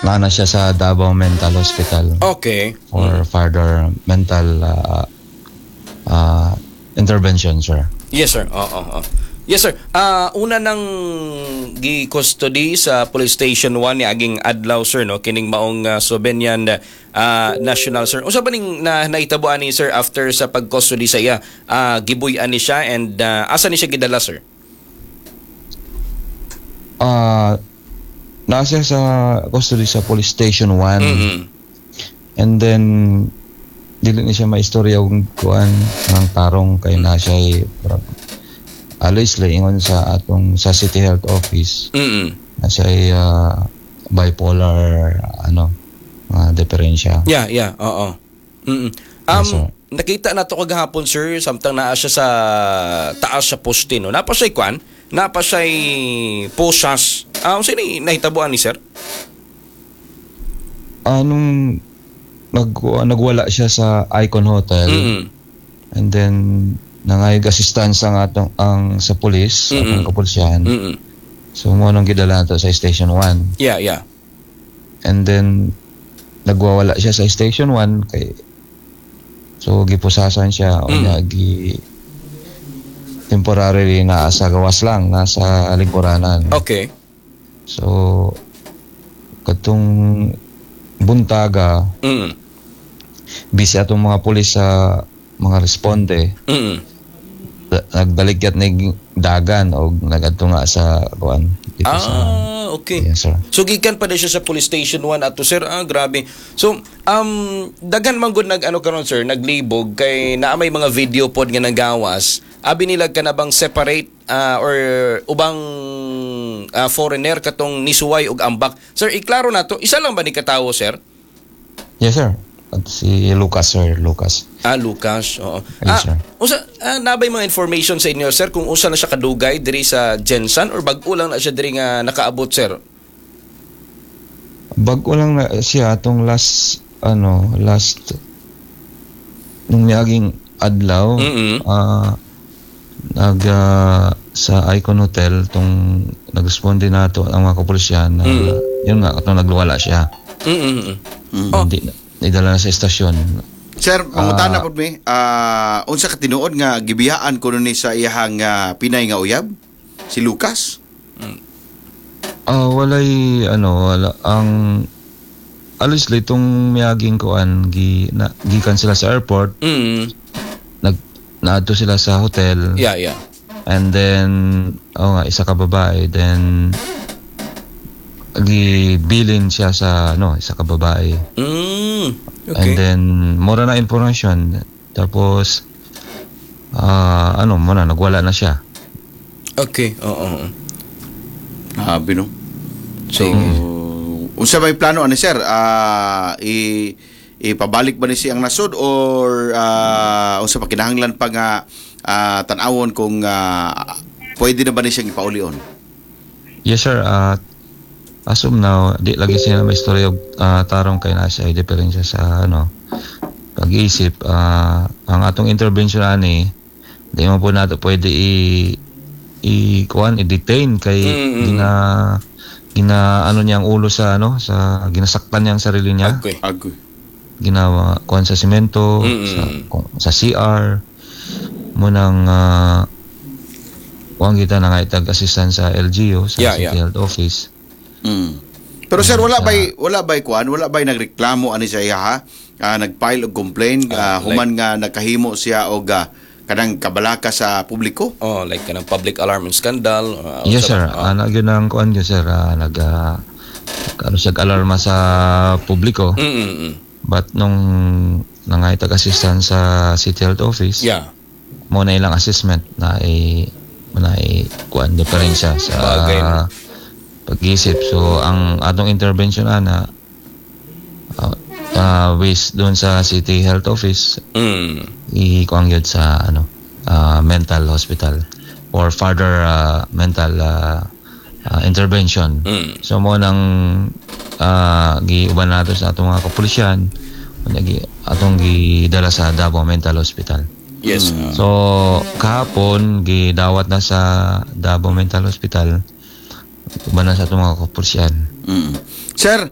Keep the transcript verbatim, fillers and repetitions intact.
nana siya sa Davao Mental Hospital Okay. for further mental uh, uh, intervention, sir. Yes, sir. Oo, oo. Yes, sir. Ah, una nang gi-custody sa Police Station one ni aging adlaw, sir, no? Kining maong uh, Sobenyan uh, National, sir. Unsa ba ning na nahitabuan ni sir after sa pag-custody sa iya? Uh, gibuy-an ni siya and uh, asa ni siya gidala, sir? Uh, nasa sa custody sa Police Station one. Mm-hmm. And then dili ni siya maistorya kung kuan ng tarong kay na siya alis ingon sa atong sa City Health Office. Mm-hmm. Na siya uh, bipolar ano uh, diferensya. Yeah, yeah. Oo. Mm-hmm. Um, Yes, sir. nakita na to kagahapon, sir, samtang naa siya sa taas sa poste, no? Napa siya kwan? Napa siya posas. Ah, uh, sino nahitabuan ni sir? Anong nag nagwala siya sa Icon Hotel. Mm-hmm. And then nangayag assistance ang atong ang sa police, Mm-mm. atong kapulsyan. Mm-mm. So mo nang gidala nato sa Station one. Yeah, yeah. And then nagwawala siya sa Station one kay so gipusasan siya o Mm. niya gi temporarily na sa gawas lang nasa lingkuranan. Okay. So katong buntaga Mm. busy atong mga pulis sa mga responde. Mm. Nagbaligkat ning dagan o nagadto nga sa kuan dito sa Ah, okay. yes, sir. So gikan pa din siya sa Police Station one ato, sir. Ah, grabe. So, um daghan man gud nag ano karon, sir, naglibog kay naa may mga video pod nga nagawas. Abi nila ka na bang separate ah, or ubang ah, foreigner katong nisuway og ambak. Sir, iklaro nato, isa lang ba ni katawo, sir? Yes, sir. At si Lucas, sir, Lucas. Ah, Lucas. Oo. Yes, Ah, sir. usa ah, nabay mga information sa inyo, sir, kung usa na siya kadugay diri sa Jensen or bag-o lang na siya diri nga nakaabot, sir? Bago lang na siya atong last ano, last nung naging adlaw Mm-mm. ah nag ah, sa Icon Hotel tong nag-responde nato ang mga kapulisyan na Mm. yun nga atong nagluwala siya. Mm-mm. Oh. Hindi idala na sa estasyon. Sir, mangutana pod mi, ah unsa ka tinuod nga gibiyaan kuno ni sa iyahang ah, Pinay nga uyab? Si Lucas? Ah, walay ano, wala ang alis lang itong miyaging kuan gi na, gikan sila sa airport, Mm. nag naadto sila sa hotel. Yeah, yeah. And then oh nga isa ka babae, then gibilin siya sa ano, isa ka babae. Mm. And Okay. then mura na information. Tapos ah ano, muna nagwala na siya. Okay. Oo. oo. Grabe no. So, unsa may plano ani sir? Ah i ipabalik ba ni siyang nasod or ah unsa pa kinahanglan pa nga ah, tan-awon kung ah, pwede na ba ni siyang ipaulion? Yes, sir. Uh, as of now, di lagi siya may story of uh, tarong kay na siya diferensya sa ano pag-iisip. Uh, ang atong intervention ani, di mo po nato pwede i i kuan i-detain kay Mm-mm. gina gina ano niya ang ulo sa ano sa ginasaktan niya ang sarili niya. Okay. Agoy. Ginawa kuan sa semento, Mm-mm. sa kung- sa C R mo nang uh, kuan kita na nga itag assistant sa L G O sa Yeah, City yeah. Health Office. Mm. Pero sir, wala Sa- bay wala bay kuan, wala bay nagreklamo ani sa iya ha? Ah, nag-file og complaint Ah, ah, human nga nagkahimo siya og ah, kanang kabalaka sa publiko? Oh, like kanang public alarm and scandal. Uh, Yes, sir. Uh, Ana gyud ang kuan gyud, sir. Ah, nag uh, ano siya alarma sa publiko. mm But nung nangaitag assistant sa City Health Office, Yeah. mo na ilang assessment na i mo na i kuan diferensya sa Bagay, no? pag-isip. So ang atong intervention ana uh, uh, based doon sa City Health Office, Mm. i-kuan gyud sa ano uh, mental hospital or further uh, mental uh, uh, intervention. Mm. So mo nang uh, giuban nato sa atong mga kapulisyan, nagi atong gidala sa Davao Mental Hospital. Yes. uh, So kahapon gidawat na sa Davao Mental Hospital uban na sa atong mga kapulisyan. Mm. Sir,